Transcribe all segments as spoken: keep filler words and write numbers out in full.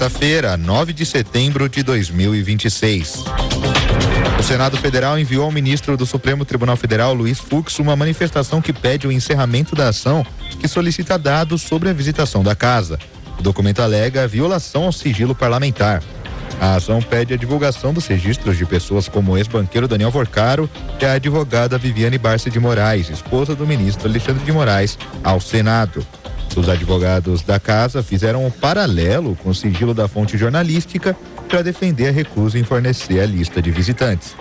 quarta-feira, nove de setembro de dois mil e vinte e seis. O Senado Federal enviou ao ministro do Supremo Tribunal Federal, Luiz Fux, uma manifestação que pede o encerramento da ação que solicita dados sobre a visitação da casa. O documento alega a violação ao sigilo parlamentar. A ação pede a divulgação dos registros de pessoas como o ex-banqueiro Daniel Vorcaro e a advogada Viviane Barça de Moraes, esposa do ministro Alexandre de Moraes, ao Senado. Os advogados da casa fizeram um paralelo com o sigilo da fonte jornalística para defender a recusa em fornecer a lista de visitantes.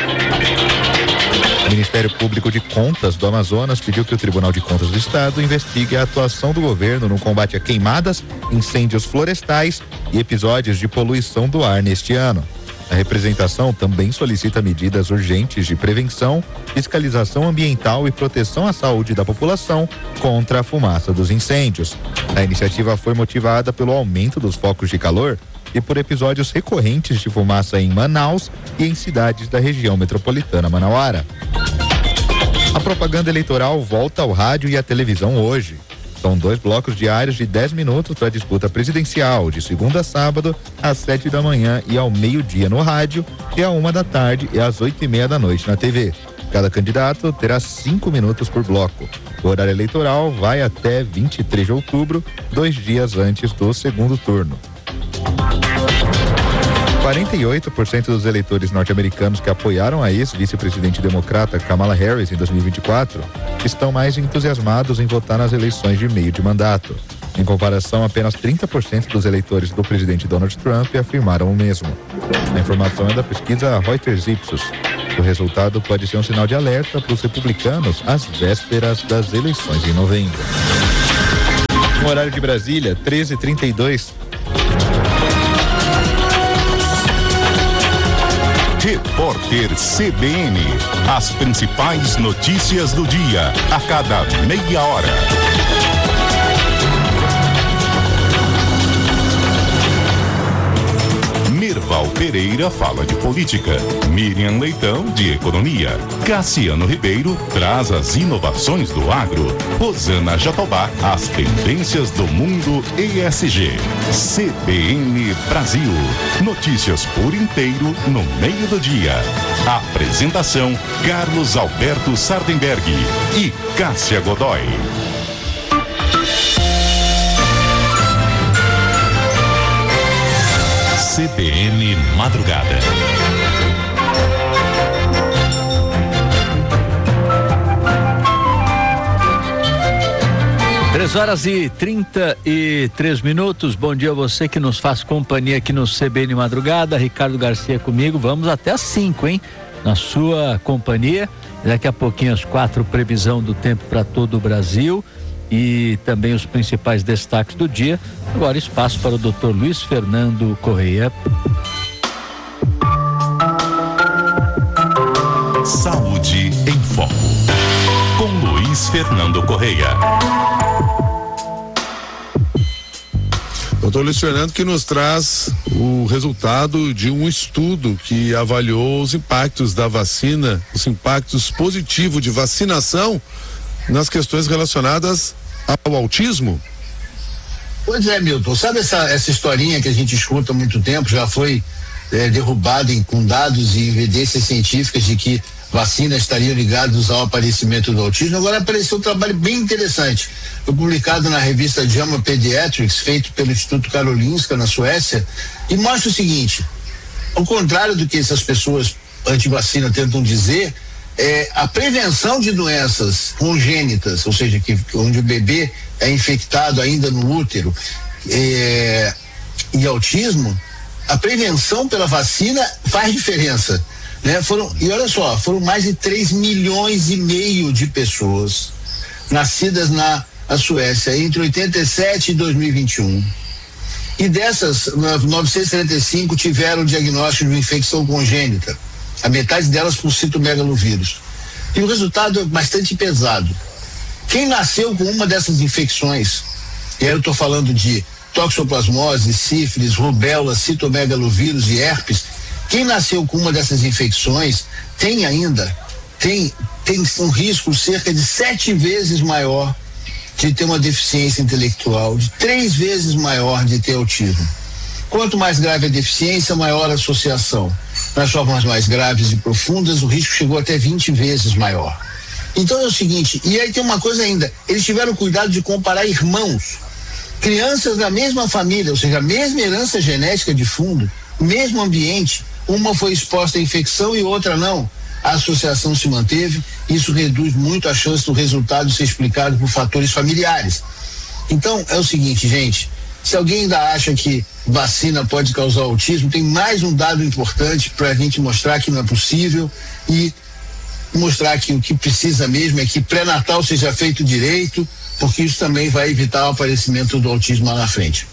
O Ministério Público de Contas do Amazonas pediu que o Tribunal de Contas do Estado investigue a atuação do governo no combate a queimadas, incêndios florestais e episódios de poluição do ar neste ano. A representação também solicita medidas urgentes de prevenção, fiscalização ambiental e proteção à saúde da população contra a fumaça dos incêndios. A iniciativa foi motivada pelo aumento dos focos de calor e por episódios recorrentes de fumaça em Manaus e em cidades da região metropolitana manauara. A propaganda eleitoral volta ao rádio e à televisão hoje. São dois blocos diários de dez minutos para a disputa presidencial, de segunda a sábado, às sete da manhã e ao meio-dia no rádio, e à uma da tarde e às oito e meia da noite na T V. Cada candidato terá cinco minutos por bloco. O horário eleitoral vai até vinte e três de outubro, dois dias antes do segundo turno. quarenta e oito por cento dos eleitores norte-americanos que apoiaram a ex-vice-presidente democrata Kamala Harris em dois mil e vinte e quatro estão mais entusiasmados em votar nas eleições de meio de mandato. Em comparação, apenas trinta por cento dos eleitores do presidente Donald Trump afirmaram o mesmo. A informação é da pesquisa Reuters Ipsos. O resultado pode ser um sinal de alerta para os republicanos às vésperas das eleições em novembro. No horário de Brasília, treze e trinta e dois. Repórter C B N. As principais notícias do dia, a cada meia hora. Merval Pereira fala de política, Miriam Leitão de economia, Cassiano Ribeiro traz as inovações do agro, Rosana Jatobá as tendências do mundo E S G. C B N Brasil, notícias por inteiro no meio do dia. Apresentação Carlos Alberto Sardenberg e Cássia Godoy. C B N Madrugada. Três horas e trinta e três minutos. Bom dia a você que nos faz companhia aqui no C B N Madrugada. Ricardo Garcia comigo. Vamos até às cinco, hein? Na sua companhia. Daqui a pouquinho às quatro, previsão do tempo para todo o Brasil e também os principais destaques do dia. Agora espaço para o doutor Luiz Fernando Correia. Saúde em Foco, com Luiz Fernando Correia. Doutor Luiz Fernando, que nos traz o resultado de um estudo que avaliou os impactos da vacina, os impactos positivos de vacinação nas questões relacionadas ao autismo. Pois é, Milton, sabe essa, essa historinha que a gente escuta há muito tempo, já foi é, derrubada em, com dados e evidências científicas de que vacinas estariam ligadas ao aparecimento do autismo. Agora apareceu um trabalho bem interessante, foi publicado na revista JAMA Pediatrics, feito pelo Instituto Karolinska na Suécia, e mostra o seguinte: ao contrário do que essas pessoas anti-vacina tentam dizer, é, a prevenção de doenças congênitas, ou seja, que, onde o bebê é infectado ainda no útero, é, e autismo, a prevenção pela vacina faz diferença, né? Foram, e olha só, foram mais de três milhões e meio de pessoas nascidas na a Suécia entre oitenta e sete e dois mil e vinte e um. E dessas, novecentos e setenta e cinco tiveram diagnóstico de uma infecção congênita, a metade delas por citomegalovírus. E o resultado é bastante pesado. Quem nasceu com uma dessas infecções, e aí eu estou falando de toxoplasmose, sífilis, rubéola, citomegalovírus e herpes, quem nasceu com uma dessas infecções tem ainda, tem, tem um risco cerca de sete vezes maior de ter uma deficiência intelectual, de três vezes maior de ter autismo. Quanto mais grave a deficiência, maior a associação. Nas formas mais graves e profundas, o risco chegou até vinte vezes maior. Então é o seguinte, e aí tem uma coisa ainda, eles tiveram cuidado de comparar irmãos, crianças da mesma família, ou seja, a mesma herança genética de fundo, mesmo ambiente, uma foi exposta à infecção e outra não. A associação se manteve, isso reduz muito a chance do resultado ser explicado por fatores familiares. Então é o seguinte, gente, se alguém ainda acha que vacina pode causar autismo, tem mais um dado importante para a gente mostrar que não é possível e mostrar que o que precisa mesmo é que pré-natal seja feito direito, porque isso também vai evitar o aparecimento do autismo lá na frente.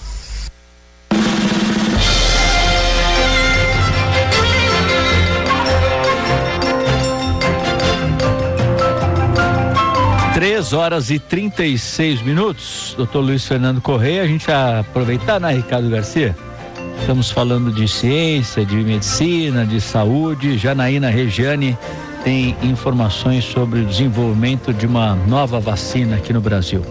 Três horas e trinta e seis minutos, doutor Luiz Fernando Correia. A gente vai aproveitar, né, Ricardo Garcia? Estamos falando de ciência, de medicina, de saúde. Janaína Regiane tem informações sobre o desenvolvimento de uma nova vacina aqui no Brasil.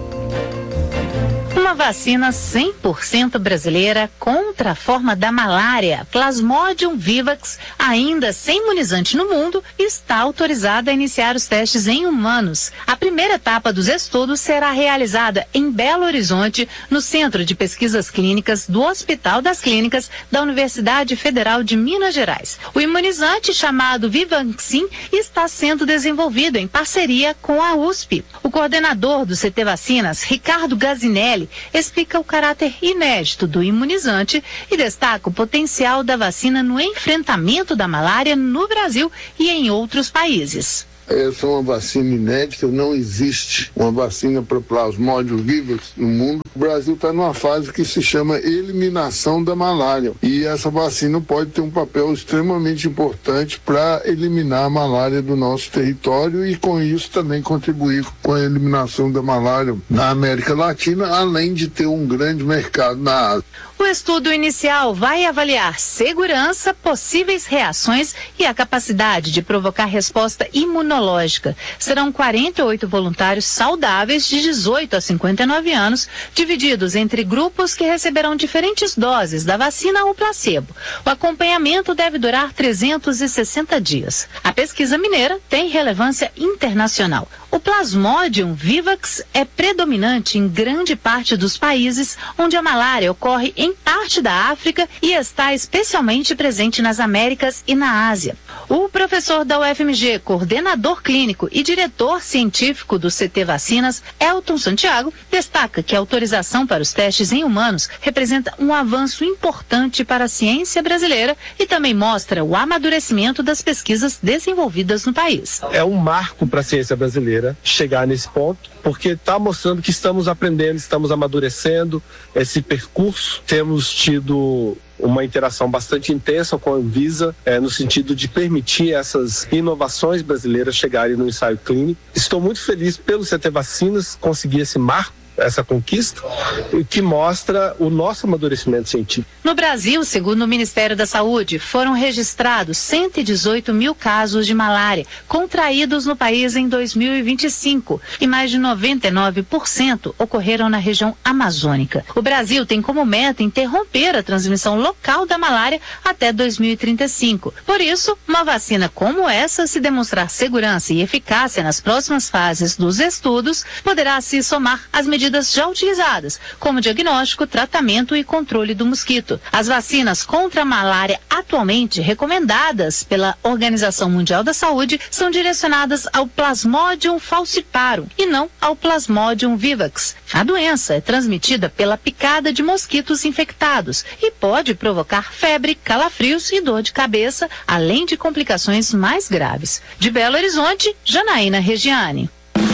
Uma vacina cem por cento brasileira contra a forma da malária, Plasmodium vivax, ainda sem imunizante no mundo, está autorizada a iniciar os testes em humanos. A primeira etapa dos estudos será realizada em Belo Horizonte, no Centro de Pesquisas Clínicas do Hospital das Clínicas da Universidade Federal de Minas Gerais. O imunizante, chamado Vivaxin, está sendo desenvolvido em parceria com a U S P. O coordenador do C T Vacinas, Ricardo Gazinelli, explica o caráter inédito do imunizante e destaca o potencial da vacina no enfrentamento da malária no Brasil e em outros países. Essa é uma vacina inédita, não existe uma vacina para Plasmodium vivax no mundo. O Brasil está numa fase que se chama eliminação da malária e essa vacina pode ter um papel extremamente importante para eliminar a malária do nosso território e com isso também contribuir com a eliminação da malária na América Latina, além de ter um grande mercado na Ásia. O estudo inicial vai avaliar segurança, possíveis reações e a capacidade de provocar resposta imunológica. Serão quarenta e oito voluntários saudáveis de dezoito a cinquenta e nove anos, divididos entre grupos que receberão diferentes doses da vacina ou placebo. O acompanhamento deve durar trezentos e sessenta dias. A pesquisa mineira tem relevância internacional. O Plasmodium vivax é predominante em grande parte dos países onde a malária ocorre em parte da África e está especialmente presente nas Américas e na Ásia. O professor da U F M G, coordenador clínico e diretor científico do C T Vacinas, Elton Santiago, destaca que a autorização para os testes em humanos representa um avanço importante para a ciência brasileira e também mostra o amadurecimento das pesquisas desenvolvidas no país. É um marco para a ciência brasileira chegar nesse ponto, porque está mostrando que estamos aprendendo, estamos amadurecendo esse percurso. Temos tido uma interação bastante intensa com a Anvisa, é, no sentido de permitir essas inovações brasileiras chegarem no ensaio clínico. Estou muito feliz pelo C T Vacinas conseguir esse marco, essa conquista, que mostra o nosso amadurecimento científico. No Brasil, segundo o Ministério da Saúde, foram registrados cento e dezoito mil casos de malária contraídos no país em dois mil e vinte e cinco e mais de noventa e nove por cento ocorreram na região amazônica. O Brasil tem como meta interromper a transmissão local da malária até dois mil e trinta e cinco. Por isso, uma vacina como essa, se demonstrar segurança e eficácia nas próximas fases dos estudos, poderá se somar às medidas já utilizadas, como diagnóstico, tratamento e controle do mosquito. As vacinas contra a malária atualmente recomendadas pela Organização Mundial da Saúde são direcionadas ao Plasmodium falciparum e não ao Plasmodium vivax. A doença é transmitida pela picada de mosquitos infectados e pode provocar febre, calafrios e dor de cabeça, além de complicações mais graves. De Belo Horizonte, Janaína Regiane.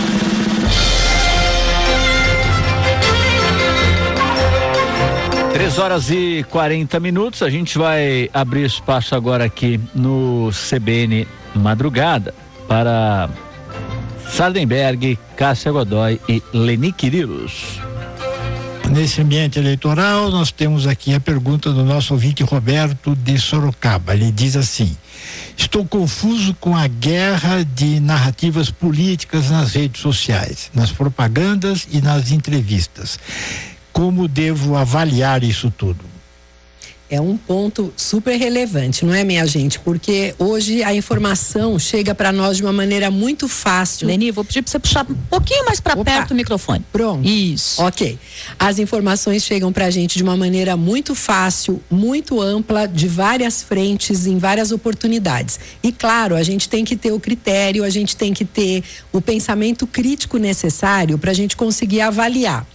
Três horas e quarenta minutos, a gente vai abrir espaço agora aqui no C B N Madrugada para Sardenberg, Cássia Godoy e Leni Quirilos. Nesse ambiente eleitoral, nós temos aqui a pergunta do nosso ouvinte Roberto de Sorocaba. Ele diz assim: estou confuso com a guerra de narrativas políticas nas redes sociais, nas propagandas e nas entrevistas. Como devo avaliar isso tudo? É um ponto super relevante, não é, minha gente? Porque hoje a informação chega para nós de uma maneira muito fácil. Leni, vou pedir para você puxar um pouquinho mais para perto do microfone. Pronto. Isso. Ok. As informações chegam para a gente de uma maneira muito fácil, muito ampla, de várias frentes, em várias oportunidades. E claro, a gente tem que ter o critério, a gente tem que ter o pensamento crítico necessário para a gente conseguir avaliar.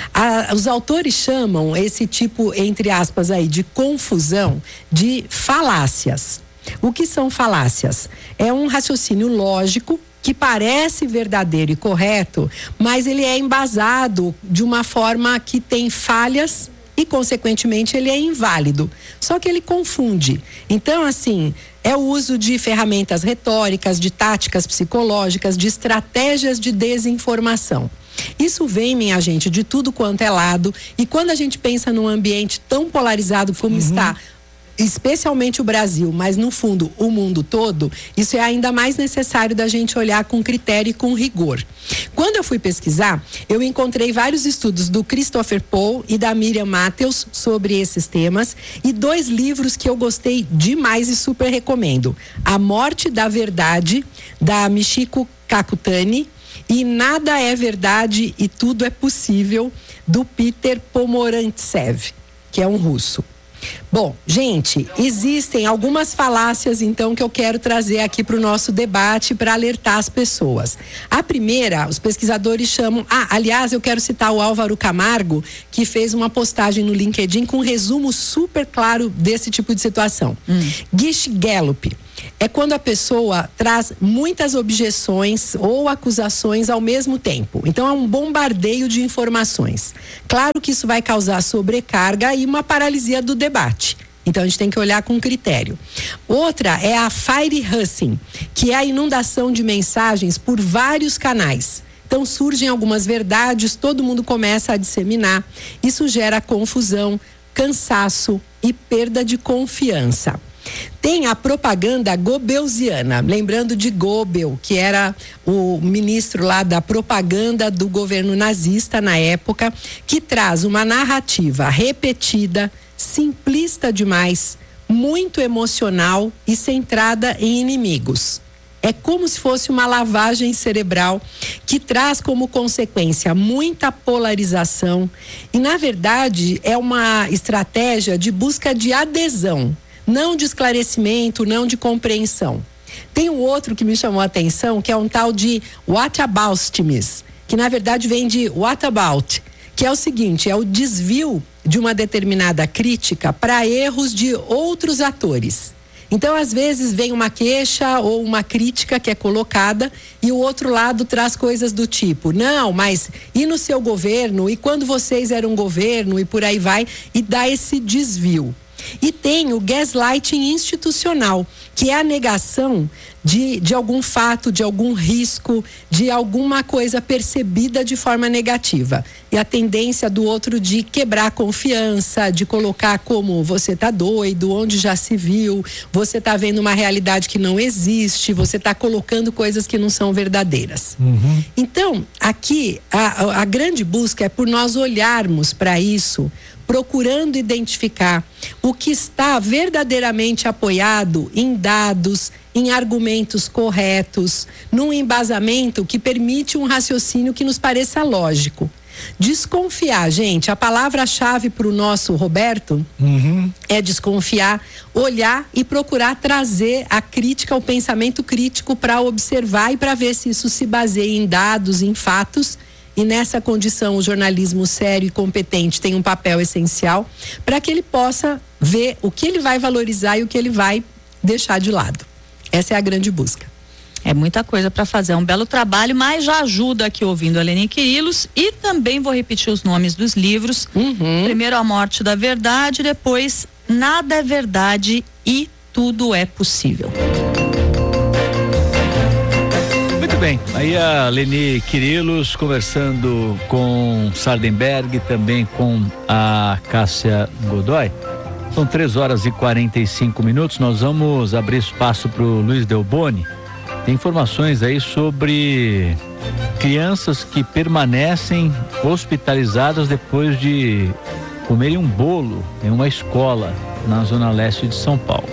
A, os autores chamam esse tipo, entre aspas, aí, de confusão de falácias. O que são falácias? É um raciocínio lógico que parece verdadeiro e correto, mas ele é embasado de uma forma que tem falhas e, consequentemente, ele é inválido. Só que ele confunde. Então, assim, é o uso de ferramentas retóricas, de táticas psicológicas, de estratégias de desinformação. Isso vem, minha gente, de tudo quanto é lado, e quando a gente pensa num ambiente tão polarizado como uhum. está, especialmente o Brasil, mas no fundo o mundo todo, isso é ainda mais necessário da gente olhar com critério e com rigor. Quando eu fui pesquisar, eu encontrei vários estudos do Christopher Paul e da Miriam Matthews sobre esses temas, e dois livros que eu gostei demais e super recomendo: A Morte da Verdade, da Michiko Kakutani, e Nada é Verdade e Tudo é Possível, do Peter Pomorantsev, que é um russo. Bom, gente, existem algumas falácias, então, que eu quero trazer aqui para o nosso debate para alertar as pessoas. A primeira, os pesquisadores chamam... Ah, aliás, eu quero citar o Álvaro Camargo, que fez uma postagem no LinkedIn com um resumo super claro desse tipo de situação. Hum. Gish Gallup é quando a pessoa traz muitas objeções ou acusações ao mesmo tempo. Então, é um bombardeio de informações. Claro que isso vai causar sobrecarga e uma paralisia do debate. Então, a gente tem que olhar com critério. Outra é a fire hustling, que é a inundação de mensagens por vários canais. Então, surgem algumas verdades, todo mundo começa a disseminar. Isso gera confusão, cansaço e perda de confiança. Tem a propaganda goebbelsiana, lembrando de Goebbels, que era o ministro lá da propaganda do governo nazista na época, que traz uma narrativa repetida, simplista demais, muito emocional e centrada em inimigos. É como se fosse uma lavagem cerebral que traz como consequência muita polarização e, na verdade, é uma estratégia de busca de adesão, não de esclarecimento, não de compreensão. Tem um outro que me chamou a atenção, que é um tal de whataboutism, que na verdade vem de what about, que é o seguinte, é o desvio de uma determinada crítica para erros de outros atores. Então, às vezes, vem uma queixa ou uma crítica que é colocada e o outro lado traz coisas do tipo, não, mas e no seu governo? E quando vocês eram governo? E por aí vai, e dá esse desvio. E tem o gaslighting institucional, que é a negação de, de algum fato, de algum risco, de alguma coisa percebida de forma negativa. E a tendência do outro de quebrar a confiança, de colocar como você tá doido, onde já se viu, você tá vendo uma realidade que não existe, você tá colocando coisas que não são verdadeiras. Uhum. Então, aqui, a, a grande busca é por nós olharmos para isso, procurando identificar o que está verdadeiramente apoiado em dados, em argumentos corretos, num embasamento que permite um raciocínio que nos pareça lógico. Desconfiar, gente, a palavra-chave para o nosso Roberto uhum. é desconfiar, olhar e procurar trazer a crítica, o pensamento crítico para observar e para ver se isso se baseia em dados, em fatos. E nessa condição, o jornalismo sério e competente tem um papel essencial para que ele possa ver o que ele vai valorizar e o que ele vai deixar de lado. Essa é a grande busca. É muita coisa para fazer, é um belo trabalho, mas já ajuda aqui ouvindo a Leni Quirilos, e também vou repetir os nomes dos livros. Uhum. Primeiro, A Morte da Verdade, depois Nada é Verdade e Tudo é Possível. Bem, aí a Leni Quirilos conversando com Sardenberg, também com a Cássia Godoy. São três horas e quarenta e cinco minutos. Nós vamos abrir espaço para o Luiz Delboni. Tem informações aí sobre crianças que permanecem hospitalizadas depois de comerem um bolo em uma escola na zona leste de São Paulo.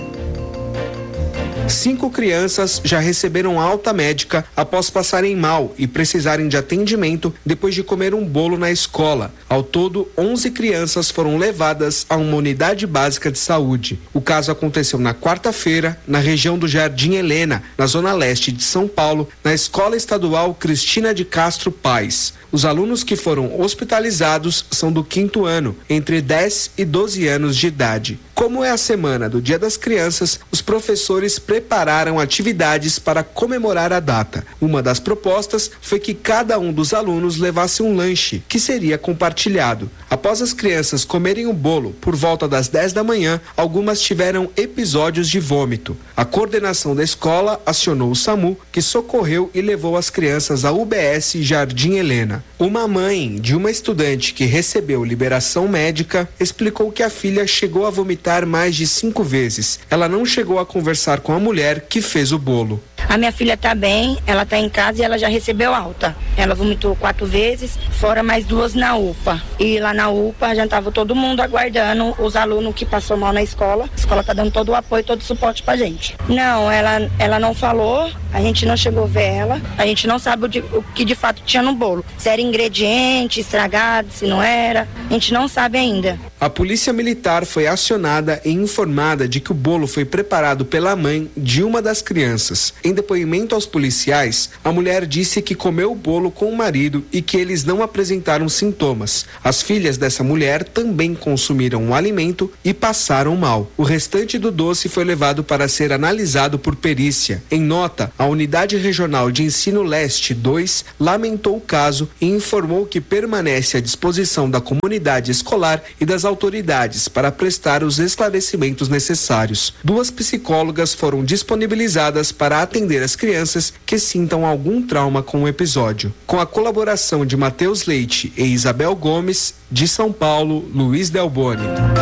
Cinco crianças já receberam alta médica após passarem mal e precisarem de atendimento depois de comer um bolo na escola. Ao todo, onze crianças foram levadas a uma unidade básica de saúde. O caso aconteceu na quarta-feira, na região do Jardim Helena, na zona leste de São Paulo, na Escola Estadual Cristina de Castro Paz. Os alunos que foram hospitalizados são do quinto ano, entre dez e doze anos de idade. Como é a semana do Dia das Crianças, os professores prepararam atividades para comemorar a data. Uma das propostas foi que cada um dos alunos levasse um lanche, que seria compartilhado. Após as crianças comerem o bolo por volta das dez da manhã, algumas tiveram episódios de vômito. A coordenação da escola acionou o SAMU, que socorreu e levou as crianças à U B S Jardim Helena. Uma mãe de uma estudante que recebeu liberação médica explicou que a filha chegou a vomitar mais de cinco vezes. Ela não chegou a conversar com a mulher que fez o bolo. A minha filha tá bem, ela tá em casa e ela já recebeu alta. Ela vomitou quatro vezes, fora mais duas na U P A. E lá na U P A já tava todo mundo aguardando os alunos que passou mal na escola. A escola tá dando todo o apoio, todo o suporte pra gente. Não, ela, ela não falou, a gente não chegou a ver ela, a gente não sabe o, de, o que de fato tinha no bolo. Se era ingrediente estragado, se não era, a gente não sabe ainda. A polícia militar foi acionada e informada de que o bolo foi preparado pela mãe de uma das crianças. Em depoimento aos policiais, a mulher disse que comeu o bolo com o marido e que eles não apresentaram sintomas. As filhas dessa mulher também consumiram o alimento e passaram mal. O restante do doce foi levado para ser analisado por perícia. Em nota, a Unidade Regional de Ensino Leste dois lamentou o caso e informou que permanece à disposição da comunidade escolar e das autoridades para prestar os esclarecimentos necessários. Duas psicólogas foram disponibilizadas para atender as crianças que sintam algum trauma com o episódio. Com a colaboração de Matheus Leite e Isabel Gomes, de São Paulo, Luiz Delboni.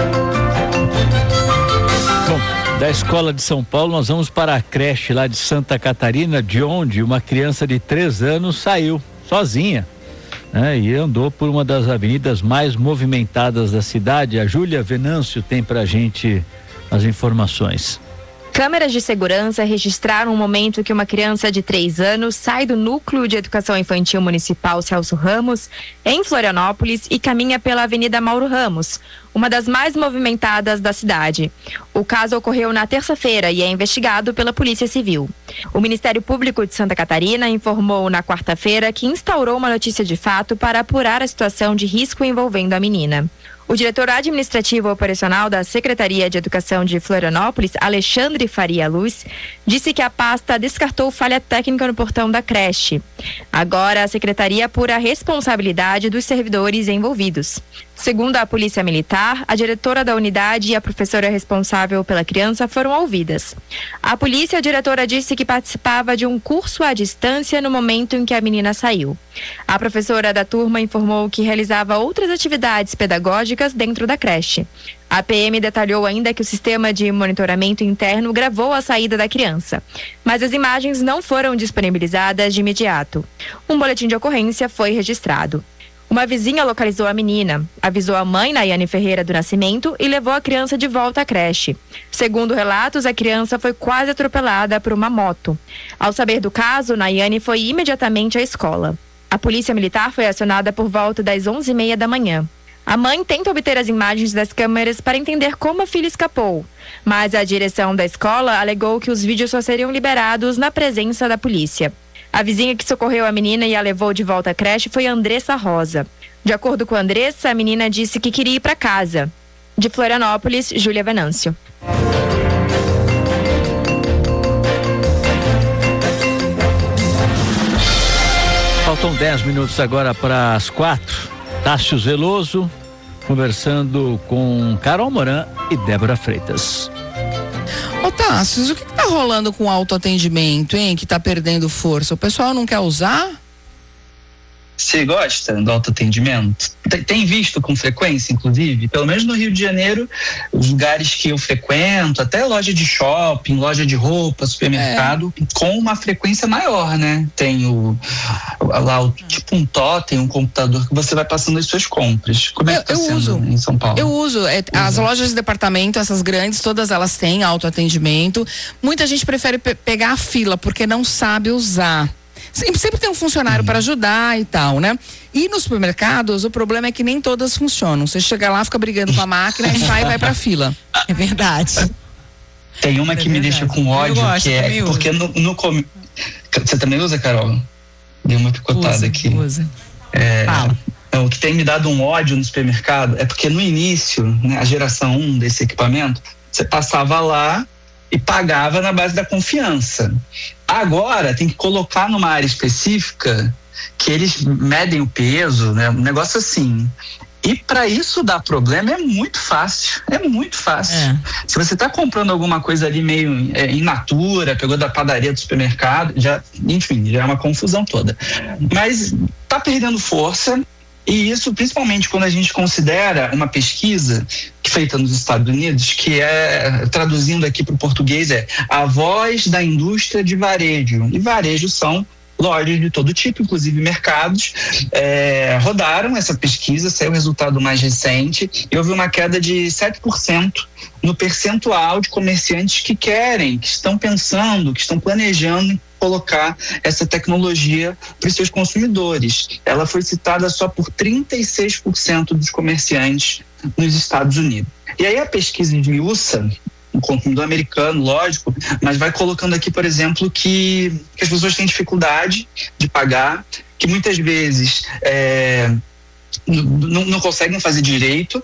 Bom, da escola de São Paulo nós vamos para a creche lá de Santa Catarina, de onde uma criança de três anos saiu sozinha, né, e andou por uma das avenidas mais movimentadas da cidade. A Júlia Venâncio tem pra gente as informações. Câmeras de segurança registraram o momento que uma criança de três anos sai do Núcleo de Educação Infantil Municipal Celso Ramos, em Florianópolis, e caminha pela Avenida Mauro Ramos, uma das mais movimentadas da cidade. O caso ocorreu na terça-feira e é investigado pela Polícia Civil. O Ministério Público de Santa Catarina informou na quarta-feira que instaurou uma notícia de fato para apurar a situação de risco envolvendo a menina. O diretor administrativo operacional da Secretaria de Educação de Florianópolis, Alexandre Faria Luz, disse que a pasta descartou falha técnica no portão da creche. Agora, a secretaria apura a responsabilidade dos servidores envolvidos. Segundo a Polícia Militar, a diretora da unidade e a professora responsável pela criança foram ouvidas. A polícia, a diretora disse que participava de um curso à distância no momento em que a menina saiu. A professora da turma informou que realizava outras atividades pedagógicas dentro da creche. A P M detalhou ainda que o sistema de monitoramento interno gravou a saída da criança, mas as imagens não foram disponibilizadas de imediato. Um boletim de ocorrência foi registrado. Uma vizinha localizou a menina, avisou a mãe, Nayane Ferreira do Nascimento, e levou a criança de volta à creche. Segundo relatos, a criança foi quase atropelada por uma moto. Ao saber do caso, Nayane foi imediatamente à escola. A polícia militar foi acionada por volta das onze e meia da manhã. A mãe tenta obter as imagens das câmeras para entender como a filha escapou, mas a direção da escola alegou que os vídeos só seriam liberados na presença da polícia. A vizinha que socorreu a menina e a levou de volta à creche foi Andressa Rosa. De acordo com a Andressa, a menina disse que queria ir para casa. De Florianópolis, Júlia Venâncio. Faltam dez minutos agora para as quatro. Tássio Zeloso conversando com Carol Moran e Débora Freitas. Ô Tássio, o que, que tá rolando com o autoatendimento, hein? Que tá perdendo força. O pessoal não quer usar? Você gosta do autoatendimento? Tem, tem visto com frequência, inclusive? Pelo menos no Rio de Janeiro, os lugares que eu frequento, até loja de shopping, loja de roupa, supermercado, é. com uma frequência maior, né? Tem o, lá o, tipo um totem, um computador que você vai passando as suas compras. Como é que tá eu sendo uso. em São Paulo? Eu uso. É, as lojas de departamento, essas grandes, todas elas têm autoatendimento. Muita gente prefere pe- pegar a fila porque não sabe usar. Sempre, sempre tem um funcionário uhum. para ajudar e tal, né? E nos supermercados, o problema é que nem todas funcionam. Você chega lá, fica brigando com a máquina e sai e vai pra fila. É verdade. Tem uma é que verdade. me deixa com ódio, gosto, que é porque no, no com... Você também usa, Carol? Deu uma picotada usa, aqui. Usa. É... Fala. Então, o que tem me dado um ódio no supermercado é porque no início, né, a geração um desse equipamento, você passava lá e pagava na base da confiança. Agora tem que colocar numa área específica que eles medem o peso, né? Um negócio assim. E para isso dar problema é muito fácil, é muito fácil. É. Se você está comprando alguma coisa ali meio é, in natura, pegou da padaria do supermercado, já, enfim, já é uma confusão toda. Mas tá perdendo força. E isso principalmente quando a gente considera uma pesquisa feita nos Estados Unidos, que é, traduzindo aqui para o português, é a voz da indústria de varejo. E varejo são lojas de todo tipo, inclusive mercados, é, rodaram essa pesquisa, saiu o resultado mais recente, e houve uma queda de sete por cento no percentual de comerciantes que querem, que estão pensando, que estão planejando colocar essa tecnologia para os seus consumidores. Ela foi citada só por trinta e seis por cento dos comerciantes nos Estados Unidos. E aí a pesquisa esmiuça um consumidor americano, lógico, mas vai colocando aqui, por exemplo, que, que as pessoas têm dificuldade de pagar, que muitas vezes é, não, não conseguem fazer direito,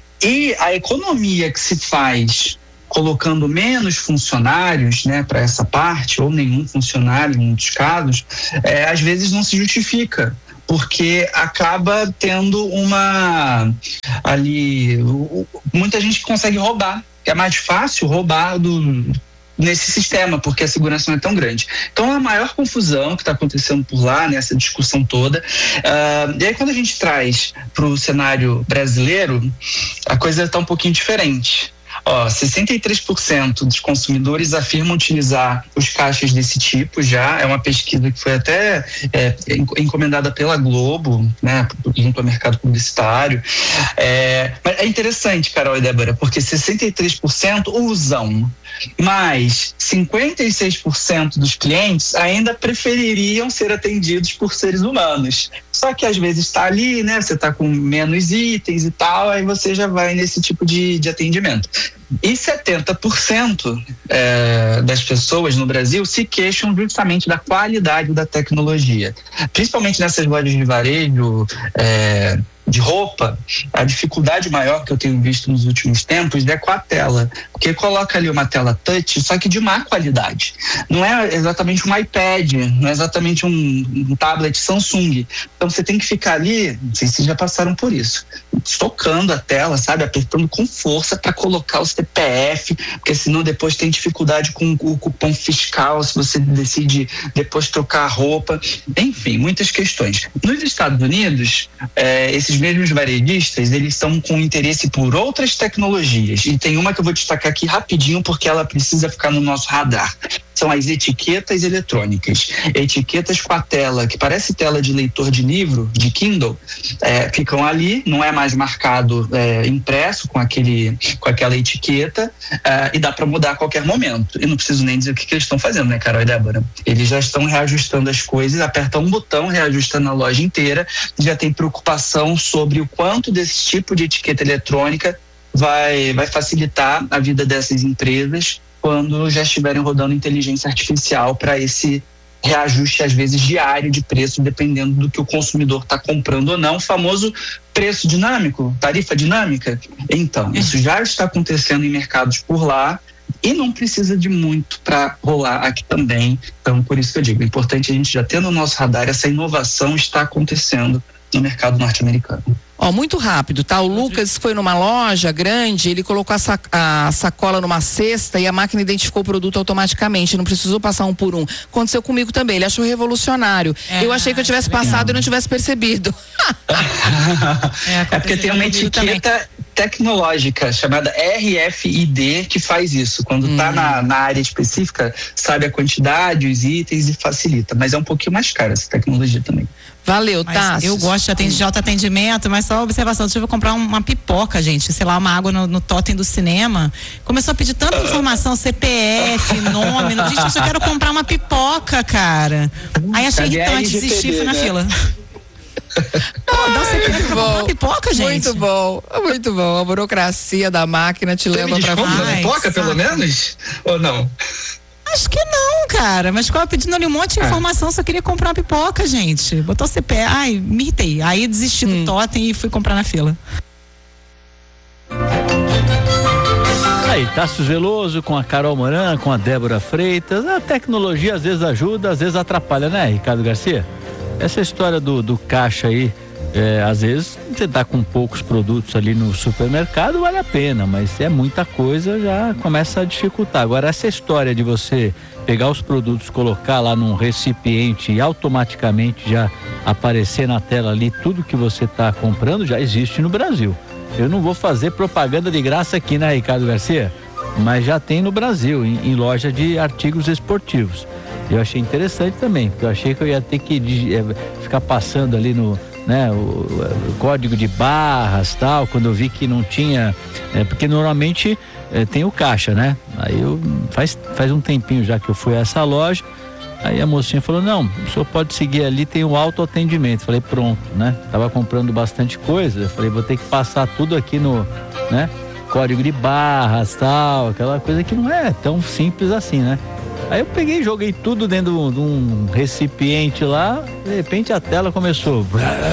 e a economia que se faz colocando menos funcionários, né, para essa parte, ou nenhum funcionário em muitos casos, é, às vezes não se justifica, porque acaba tendo uma ali, muita gente que consegue roubar. É mais fácil roubar do, nesse sistema, porque a segurança não é tão grande. Então, a maior confusão que está acontecendo por lá, nessa discussão toda. Uh, e aí, quando a gente traz para o cenário brasileiro, a coisa está um pouquinho diferente. Ó, sessenta e três por cento dos consumidores afirmam utilizar os caixas desse tipo já. É uma pesquisa que foi até é, encomendada pela Globo, né, junto ao mercado publicitário. É, mas é interessante, Carol e Débora, porque sessenta e três por cento usam, mas cinquenta e seis por cento dos clientes ainda prefeririam ser atendidos por seres humanos. Só que às vezes está ali, né? Você está com menos itens e tal, aí você já vai nesse tipo de, de atendimento. E setenta por cento é, das pessoas no Brasil se queixam justamente da qualidade da tecnologia. Principalmente nessas lojas de varejo, é, de roupa, a dificuldade maior que eu tenho visto nos últimos tempos é com a tela, porque coloca ali uma tela touch, só que de má qualidade. Não é exatamente um iPad, não é exatamente um, um tablet Samsung. Então você tem que ficar ali, não sei se vocês já passaram por isso, tocando a tela, sabe, apertando com força para colocar o C P F, porque senão depois tem dificuldade com o cupom fiscal, se você decide depois trocar a roupa, enfim, muitas questões. Nos Estados Unidos, é, esses mesmos varejistas, eles estão com interesse por outras tecnologias, e tem uma que eu vou destacar aqui rapidinho porque ela precisa ficar no nosso radar. São as etiquetas eletrônicas. Etiquetas com a tela, que parece tela de leitor de livro, de Kindle, é, ficam ali, não é mais marcado é, impresso com, aquele, com aquela etiqueta, é, e dá para mudar a qualquer momento. E não preciso nem dizer o que, que eles estão fazendo, né, Carol e Débora? Eles já estão reajustando as coisas, apertam um botão, reajustando a loja inteira, já tem preocupação sobre o quanto desse tipo de etiqueta eletrônica vai, vai facilitar a vida dessas empresas quando já estiverem rodando inteligência artificial para esse reajuste, às vezes, diário de preço, dependendo do que o consumidor está comprando ou não, o famoso preço dinâmico, tarifa dinâmica. Então, isso já está acontecendo em mercados por lá e não precisa de muito para rolar aqui também. Então, por isso que eu digo, é importante a gente já ter no nosso radar essa inovação está acontecendo no mercado norte-americano. Ó, muito rápido, tá? O Lucas foi numa loja grande, ele colocou a, sac- a sacola numa cesta e a máquina identificou o produto automaticamente, não precisou passar um por um. Aconteceu comigo também, ele achou revolucionário. É, eu achei que eu tivesse passado e não tivesse percebido. É, é porque tem uma etiqueta tecnológica chamada R F I D que faz isso. Quando está hum. na, na área específica, sabe a quantidade, os itens e facilita. Mas é um pouquinho mais cara essa tecnologia também. Valeu, tá? Eu gosto de, atend- de autoatendimento, mas só observação, deixa eu comprar uma pipoca, gente, sei lá, uma água no, no totem do cinema. Começou a pedir tanta informação, C P F, nome, gente, eu só quero comprar uma pipoca, cara. Aí achei Cadê irritante, desisti, fui na né? fila. Pô, dá o C P F pra comprar uma pipoca, gente. Muito bom, muito bom. A burocracia da máquina te Você leva me pra desconta na frente. pipoca, pelo menos? Ou não? Acho que não, cara. Mas ficava pedindo ali um monte de informação, só queria comprar uma pipoca, gente. Botou o C P F. Ai, me irritei. Aí desisti Hum. do totem e fui comprar na fila. Aí, Tássio Veloso com a Carol Moran, com a Débora Freitas. A tecnologia às vezes ajuda, às vezes atrapalha, né, Ricardo Garcia? Essa história do, do caixa aí, é, às vezes você tá com poucos produtos ali no supermercado, vale a pena, mas se é muita coisa, já começa a dificultar. Agora, essa história de você pegar os produtos, colocar lá num recipiente e automaticamente já aparecer na tela ali tudo que você tá comprando, já existe no Brasil. Eu não vou fazer propaganda de graça aqui, né, Ricardo Garcia? Mas já tem no Brasil, em, em loja de artigos esportivos. Eu achei interessante também, porque eu achei que eu ia ter que é, ficar passando ali no, né, o, o código de barras, tal, quando eu vi que não tinha, é, porque normalmente é, tem o caixa, né? Aí eu faz faz um tempinho já que eu fui a essa loja. Aí a mocinha falou, não, o senhor pode seguir ali, tem o autoatendimento. Falei, pronto, né? Tava comprando bastante coisa, eu falei, vou ter que passar tudo aqui no, né? Código de barras, tal, aquela coisa que não é tão simples assim, né? Aí eu peguei e joguei tudo dentro de um, de um recipiente lá, de repente a tela começou,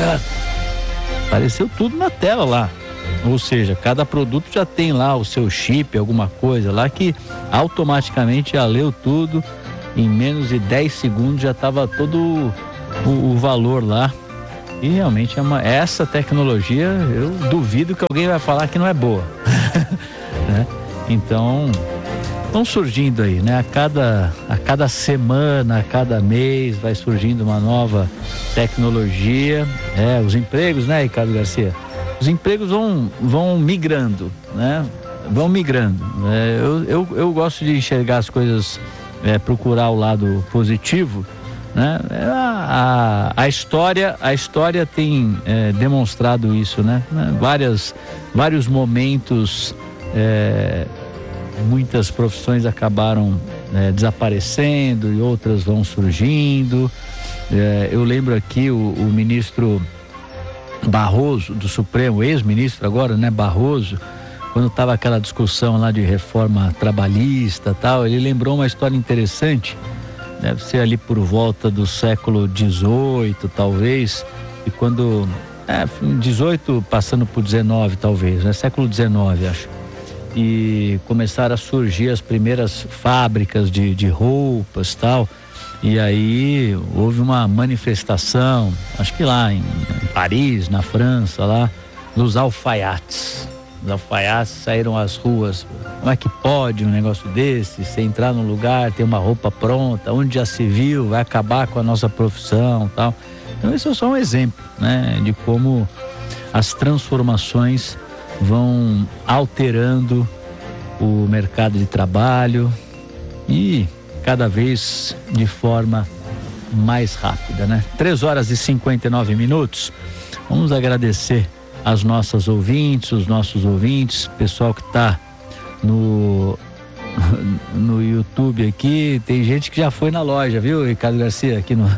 apareceu tudo na tela lá. Ou seja, cada produto já tem lá o seu chip, alguma coisa lá que automaticamente já leu tudo. Em menos de dez segundos já estava todo o, o valor lá. E realmente é uma, essa tecnologia, eu duvido que alguém vai falar que não é boa. Né? Então, estão surgindo aí, né? A cada, a cada semana, a cada mês vai surgindo uma nova tecnologia. É, os empregos, né, Ricardo Garcia? Os empregos vão, vão migrando, né? Vão migrando. É, eu, eu, eu gosto de enxergar as coisas... É, procurar o lado positivo, né? A, a, a história, a história tem é, demonstrado isso, né? Várias, vários momentos, é, muitas profissões acabaram é, desaparecendo e outras vão surgindo. É, eu lembro aqui o, o ministro Barroso do Supremo, ex-ministro agora, né? Barroso, quando estava aquela discussão lá de reforma trabalhista e tal, ele lembrou uma história interessante, deve ser ali por volta do século dezoito, talvez, e quando, é, dezoito passando por dezenove, talvez, né? Século dezenove, acho. E começaram a surgir as primeiras fábricas de, de roupas e tal, e aí houve uma manifestação, acho que lá em, em Paris, na França, lá, dos alfaiates. Os alfaiates saíram às ruas. Como é que pode um negócio desse? Você entrar num lugar, ter uma roupa pronta, onde já se viu, vai acabar com a nossa profissão e tal. Então esse é só um exemplo, né? De como as transformações vão alterando o mercado de trabalho e cada vez de forma mais rápida, né? três horas e cinquenta e nove minutos. Vamos agradecer as nossas ouvintes, os nossos ouvintes, pessoal que está no no YouTube aqui, tem gente que já foi na loja, viu, Ricardo Garcia, aqui no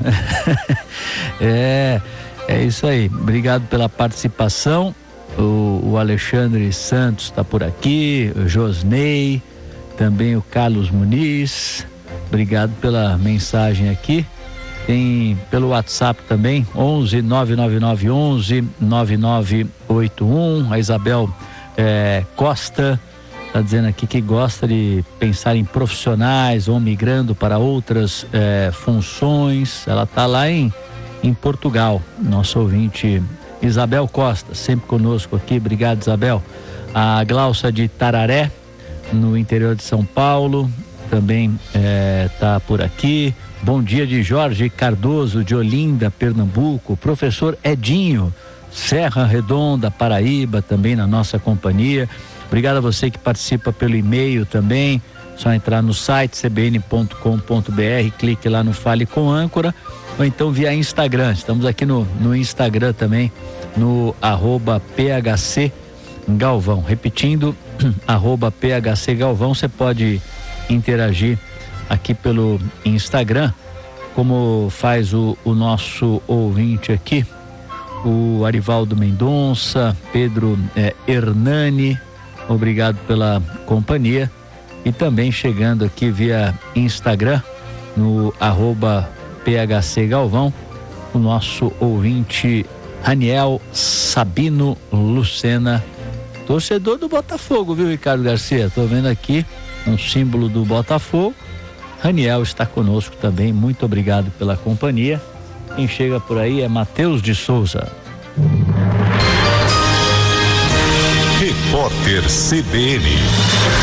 é, é isso aí, obrigado pela participação. O, o Alexandre Santos está por aqui, o Josnei, também o Carlos Muniz, obrigado pela mensagem aqui. Tem pelo WhatsApp também, onze nove nove nove onze nove nove oito um. A Isabel é, Costa está dizendo aqui que gosta de pensar em profissionais ou migrando para outras é, funções. Ela está lá em, em Portugal, nosso ouvinte Isabel Costa, sempre conosco aqui, obrigado, Isabel. A Glaucia de Tararé, no interior de São Paulo, também está por aqui. Bom dia de Jorge Cardoso, de Olinda, Pernambuco. Professor Edinho, Serra Redonda, Paraíba, também na nossa companhia. Obrigado a você que participa pelo e-mail também. Só entrar no site c b n ponto com ponto b r, clique lá no Fale com Âncora, ou então via Instagram. Estamos aqui no, no Instagram também, no arroba P H C Galvão. Repetindo, arroba P H C Galvão, você pode interagir aqui pelo Instagram, como faz o, o nosso ouvinte aqui, o Arivaldo Mendonça, Pedro eh, Hernani, obrigado pela companhia. E também chegando aqui via Instagram, no arroba P H C Galvão, o nosso ouvinte Raniel Sabino Lucena, torcedor do Botafogo, viu, Ricardo Garcia? Tô vendo aqui um símbolo do Botafogo. Raniel está conosco também, muito obrigado pela companhia. Quem chega por aí é Matheus de Souza. Repórter C B N.